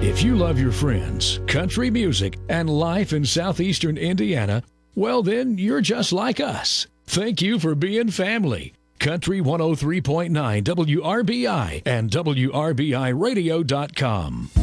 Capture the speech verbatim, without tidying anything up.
If you love your friends, country music, and life in southeastern Indiana, well, then you're just like us. Thank you for being family. Country one oh three point nine W R B I and W R B I radio dot com.